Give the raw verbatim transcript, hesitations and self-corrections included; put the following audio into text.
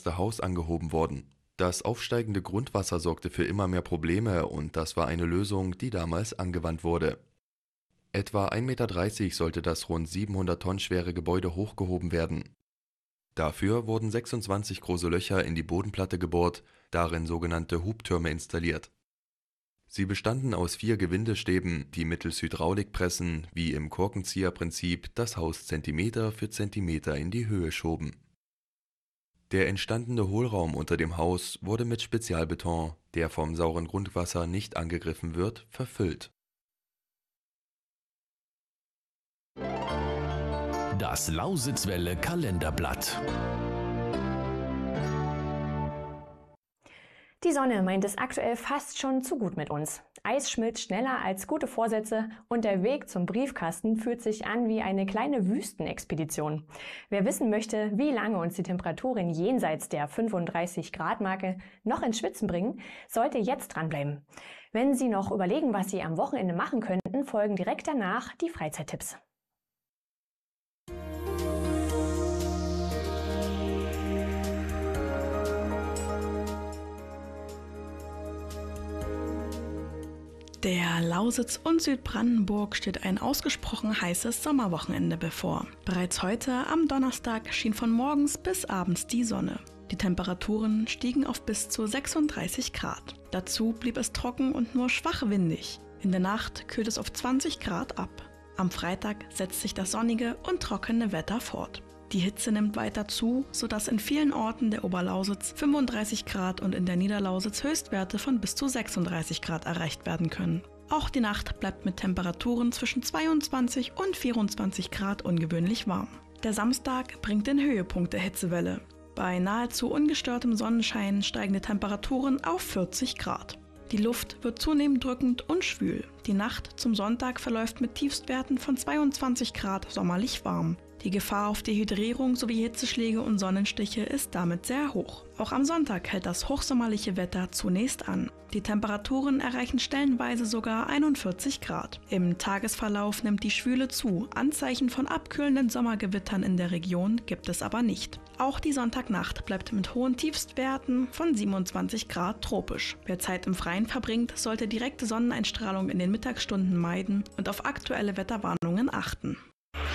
erste Haus angehoben worden. Das aufsteigende Grundwasser sorgte für immer mehr Probleme und das war eine Lösung, die damals angewandt wurde. Etwa ein Meter dreißig sollte das rund siebenhundert Tonnen schwere Gebäude hochgehoben werden. Dafür wurden sechsundzwanzig große Löcher in die Bodenplatte gebohrt, darin sogenannte Hubtürme installiert. Sie bestanden aus vier Gewindestäben, die mittels Hydraulikpressen, wie im Korkenzieherprinzip, das Haus Zentimeter für Zentimeter in die Höhe schoben. Der entstandene Hohlraum unter dem Haus wurde mit Spezialbeton, der vom sauren Grundwasser nicht angegriffen wird, verfüllt. Das Lausitzwelle Kalenderblatt. Die Sonne meint es aktuell fast schon zu gut mit uns. Eis schmilzt schneller als gute Vorsätze und der Weg zum Briefkasten fühlt sich an wie eine kleine Wüstenexpedition. Wer wissen möchte, wie lange uns die Temperaturen jenseits der fünfunddreißig Grad Marke noch ins Schwitzen bringen, sollte jetzt dranbleiben. Wenn Sie noch überlegen, was Sie am Wochenende machen könnten, folgen direkt danach die Freizeittipps. Der Lausitz und Südbrandenburg steht ein ausgesprochen heißes Sommerwochenende bevor. Bereits heute, am Donnerstag, schien von morgens bis abends die Sonne. Die Temperaturen stiegen auf bis zu sechsunddreißig Grad. Dazu blieb es trocken und nur schwach windig. In der Nacht kühlt es auf zwanzig Grad ab. Am Freitag setzt sich das sonnige und trockene Wetter fort. Die Hitze nimmt weiter zu, sodass in vielen Orten der Oberlausitz fünfunddreißig Grad und in der Niederlausitz Höchstwerte von bis zu sechsunddreißig Grad erreicht werden können. Auch die Nacht bleibt mit Temperaturen zwischen zweiundzwanzig und vierundzwanzig Grad ungewöhnlich warm. Der Samstag bringt den Höhepunkt der Hitzewelle. Bei nahezu ungestörtem Sonnenschein steigen die Temperaturen auf vierzig Grad. Die Luft wird zunehmend drückend und schwül. Die Nacht zum Sonntag verläuft mit Tiefstwerten von zweiundzwanzig Grad sommerlich warm. Die Gefahr auf Dehydrierung sowie Hitzeschläge und Sonnenstiche ist damit sehr hoch. Auch am Sonntag hält das hochsommerliche Wetter zunächst an. Die Temperaturen erreichen stellenweise sogar einundvierzig Grad. Im Tagesverlauf nimmt die Schwüle zu. Anzeichen von abkühlenden Sommergewittern in der Region gibt es aber nicht. Auch die Sonntagnacht bleibt mit hohen Tiefstwerten von siebenundzwanzig Grad tropisch. Wer Zeit im Freien verbringt, sollte direkte Sonneneinstrahlung in den Mittagsstunden meiden und auf aktuelle Wetterwarnungen achten.